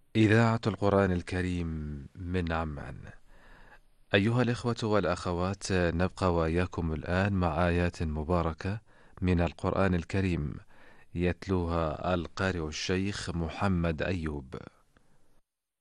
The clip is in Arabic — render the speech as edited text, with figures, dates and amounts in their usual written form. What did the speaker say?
إذاعة القرآن الكريم من عمان. أيها الإخوة والأخوات، نبقى وإياكم الآن مع آيات مباركة من القرآن الكريم يتلوها القارئ الشيخ محمد أيوب.